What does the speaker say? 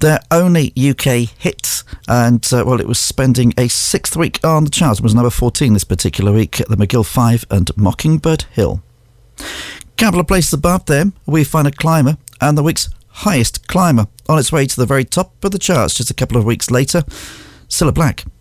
Their only UK hit, and it was spending a 6th week on the charts. It was number 14 this particular week, The McGill 5 and Mockingbird Hill. Couple of places above them, we find a climber, and the week's highest climber, on its way to the very top of the charts just a couple of weeks later, Cilla Black.